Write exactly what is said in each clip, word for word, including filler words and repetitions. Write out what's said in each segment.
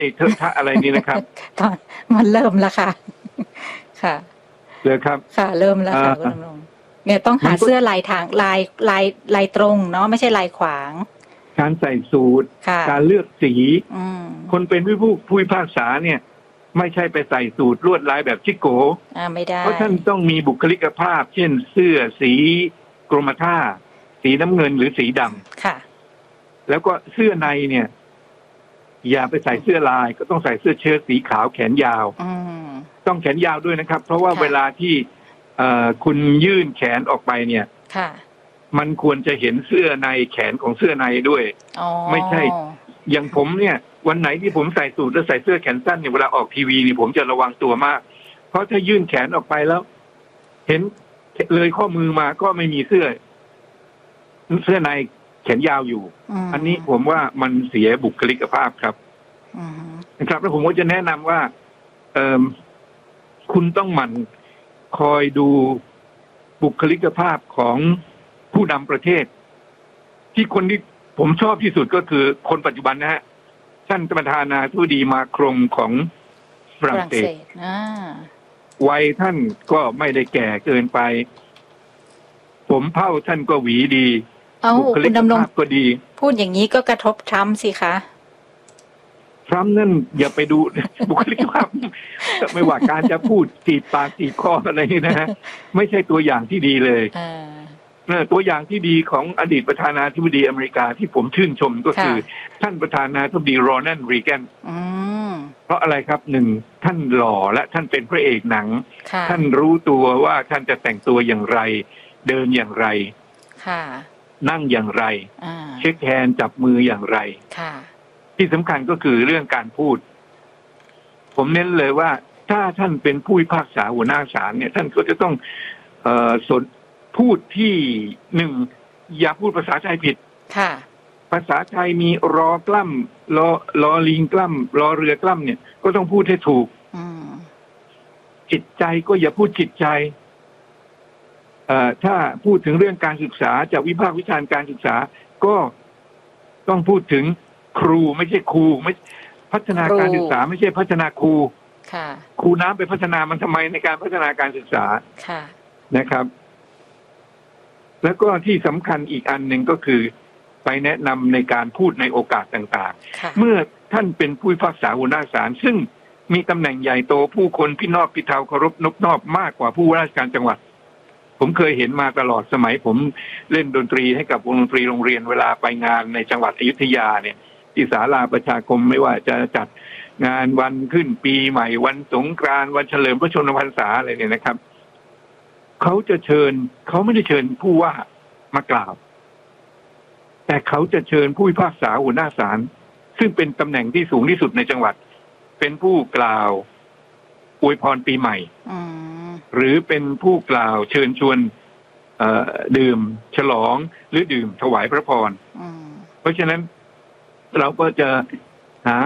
เทอะทะอะไรนี่นะครับตอนมันเริ่มแล้วค่ะค่ะเลยครับค่ะเริ่มแล้วค่ะคุณดำรงเนี่ยต้องหาเสื้อลายทางลายลายลายตรงเนาะไม่ใช่ลายขวางการใส่สูทการเลือกสีคนเป็นผู้ผู้พิพากษาเนี่ยไม่ใช่ไปใส่สูทลวดลายแบบชิโก้ไม่ได้เพราะท่านต้องมีบุคลิกภาพเช่นเสื้อสีกรมท่าสีน้ำเงินหรือสีดำค่ะแล้วก็เสื้อในเนี่ยอย่าไปใส่เสื้อลายก็ต้องใส่เสื้อเชิ้ตสีขาวแขนยาวต้องแขนยาวด้วยนะครับเพราะว่าเวลาที่คุณยื่นแขนออกไปเนี่ยมันควรจะเห็นเสื้อในแขนของเสื้อในด้วยไม่ใช่อย่างผมเนี่ยวันไหนที่ผมใส่สูทแล้วใส่เสื้อแขนสั้นเนี่ยเวลาออกทีวีนี่ผมจะระวังตัวมากเพราะถ้ายื่นแขนออกไปแล้ว เห็นเลยข้อมือมาก็ไม่มีเสื้อเสื้อในแขนยาวอยู่อันนี้ผมว่ามันเสียบุคลิกภาพครับนะครับแล้วผมก็จะแนะนำว่าเออคุณต้องหมั่นคอยดูบุคลิกภาพของผู้นำประเทศที่คนที่ผมชอบที่สุดก็คือคนปัจจุบันนะฮะท่านประธานาธิบดีมาครงของฝรั่งเศสวัยท่านก็ไม่ได้แก่เกินไปผมเผ้าท่านก็หวีดีบุคลิกภาพก็ดีพูดอย่างนี้ก็กระทบทรัมป์สิคะทรัมป์นั่นอย่าไปดูบุคลิกภาพไม่ว่าการจะพูดจีบปากจีบคออะไรนี่นะฮะไม่ใช่ตัวอย่างที่ดีเลยตัวอย่างที่ดีของอดีตประธานาธิบดีอเมริกาที่ผมชื่นชมก็คือท่านประธานาธิบดีโรนัลด์ รีแกนเพราะอะไรครับหนึ่งท่านหล่อและท่านเป็นพระเอกหนังท่านรู้ตัวว่าท่านจะแต่งตัวอย่างไรเดินอย่างไรนั่งอย่างไรเช็คแฮนด์จับมืออย่างไรที่สำคัญก็คือเรื่องการพูดผมเน้นเลยว่าถ้าท่านเป็นผู้พิพากษาหัวหน้าศาลเนี่ยท่านก็จะต้องเอ่อสนพูดที่หนึ่งอย่าพูดภาษาไทยผิดภาษาไทยมีรอกล้ำรอรอลิงกล้ำรอเรือกล้ำเนี่ยก็ต้องพูดให้ถูกจิตใจก็อย่าพูดจิตใจเอ่อถ้าพูดถึงเรื่องการศึกษาจะวิพากษ์วิจารณ์การศึกษาก็ต้องพูดถึงครูไม่ใช่ครูไม่พัฒนาการศึกษาไม่ใช่พัฒนาครูครูน้ำไปพัฒนามันทำไมในการพัฒนาการศึกษานะครับแล้วก็ที่สำคัญอีกอันหนึ่งก็คือไปแนะนำในการพูดในโอกาสต่างๆเมื่อท่านเป็นผู้พิพากษาหัวหน้าศาลซึ่งมีตำแหน่งใหญ่โตผู้คนพี่นอบพี่เทาเคารพนบนอบมากกว่าผู้ว่าราชการจังหวัดผมเคยเห็นมาตลอดสมัยผมเล่นดนตรีให้กับวงดนตรีโรงเรียนเวลาไปงานในจังหวัดอยุธยาเนี่ยที่ศาลาประชาคมไม่ว่าจะจัดงานวันขึ้นปีใหม่วันสงกรานต์วันเฉลิมพระชนมพรรษาอะไรเนี่ยนะครับเขาจะเชิญเขาไม่ได้เชิญผู้ว่ามากล่าวแต่เขาจะเชิญผู้พิพากษาหัวหน้าศาลซึ่งเป็นตำแหน่งที่สูงที่สุดในจังหวัดเป็นผู้กล่าวอวยพรปีใหม่หรือเป็นผู้กล่าวเชิญชวนดื่มฉลองหรือดื่มถวายพระพรเพราะฉะนั้นเราก็จะหา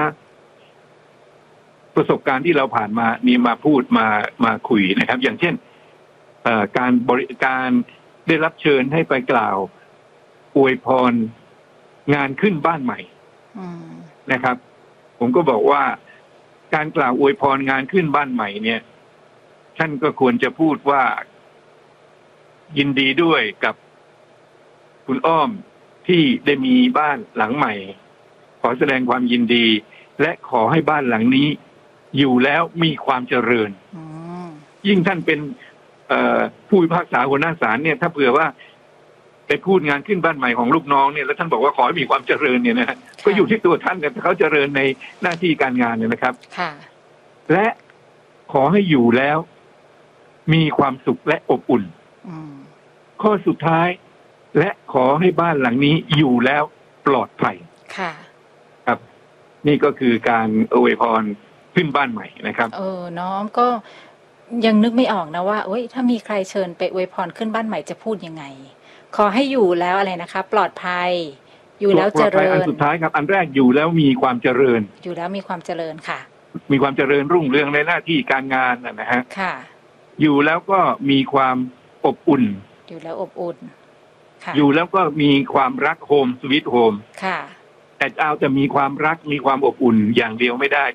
ประสบการณ์ที่เราผ่านมานี่มาพูดมามาคุยนะครับอย่างเช่นการบริการได้รับเชิญให้ไปกล่าวอวยพรงานขึ้นบ้านใหม่นะครับผมก็บอกว่าการกล่าวอวยพรงานขึ้นบ้านใหม่เนี่ยท่านก็ควรจะพูดว่ายินดีด้วยกับคุณอ้อมที่ได้มีบ้านหลังใหม่ขอแสดงความยินดีและขอให้บ้านหลังนี้อยู่แล้วมีความเจริญยิ่งท่านเป็นผู้พิพากษาหัวหน้าศาลเนี่ยถ้าเผื่อว่าไปพูดงานขึ้นบ้านใหม่ของลูกน้องเนี่ยแล้วท่านบอกว่าขอให้มีความเจริญเนี่ยนะก็อยู่ที่ตัวท่านแต่เขาเจริญในหน้าที่การงานเนี่ยนะครับและขอให้อยู่แล้วมีความสุขและอบอุ่นข้อสุดท้ายและขอให้บ้านหลังนี้อยู่แล้วปลอดภัยครับนี่ก็คือการอวยพรขึ้นบ้านใหม่นะครับเออน้องก็ยังนึกไม่ออกนะว่าโอ๊ยถ้ามีใครเชิญไปอวยพรขึ้นบ้านใหม่จะพูดยังไงขอให้อยู่แล้วอะไรนะคะปลอดภัยอยู่แล้วเจริญอันสุดท้ายครับอันแรกอยู่แล้วมีความเจริญอยู่แล้วมีความเจริญค่ะมีความเจริญรุ่งเรืองในหน้าที่การงานนะฮะค่ะอยู่แล้วก็มีความอบอุ่นอยู่แล้วอบอุ่นค่ะอยู่แล้วก็มีความรักโฮมสวีทโฮมค่ะแต่แต่เอาแต่มีความรักมีความอบอุ่นอย่างเดียวไม่ได้